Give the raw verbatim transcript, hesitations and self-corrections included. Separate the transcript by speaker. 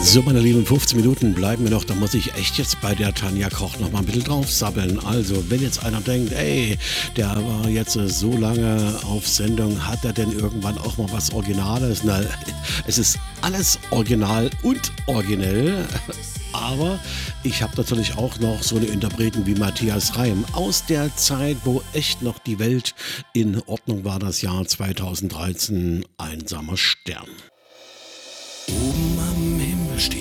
Speaker 1: So, meine lieben fünfzehn Minuten bleiben mir noch. Da muss ich echt jetzt bei der Tanja Koch noch mal ein bisschen drauf sabbeln. Also, wenn jetzt einer denkt, ey, der war jetzt äh, so lange auf Sendung, hat er denn irgendwann auch mal was Originales? Na, es ist alles original und originell. Aber ich habe natürlich auch noch so eine Interpreten wie Matthias Reim aus der Zeit, wo echt noch die Welt in Ordnung war, das Jahr zweitausenddreizehn, Einsamer Stern.